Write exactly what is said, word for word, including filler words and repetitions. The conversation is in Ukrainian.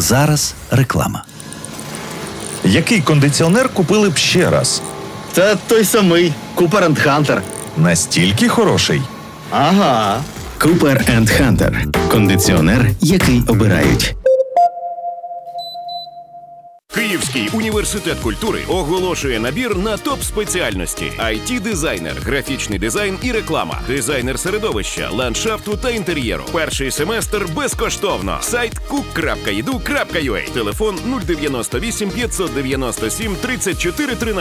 зараз реклама. Який кондиціонер купили б ще раз? Та той самий Cooper енд Hunter. Настільки хороший? Ага. Cooper енд Hunter. Кондиціонер, який обирають. Київський університет культури оголошує набір на топ-спеціальності: ай ті-дизайнер, графічний дизайн і реклама, дизайнер середовища, ландшафту та інтер'єру. Перший семестр безкоштовно. Сайт кук крапка і ді ю крапка ю а. Телефон нуль дев'яносто вісім п'ятсот дев'яносто сім тридцять чотири тринадцять.